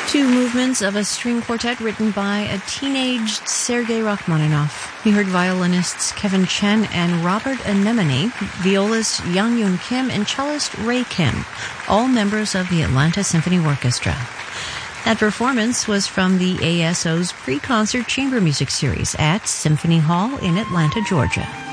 Two movements of a string quartet written by a teenaged Sergei Rachmaninoff. We heard violinists Kevin Chen and Robert Anemone, violist Young Yoon Kim, and cellist Ray Kim, all members of the Atlanta Symphony Orchestra. That performance was from the ASO's pre-concert chamber music series at Symphony Hall in Atlanta, Georgia.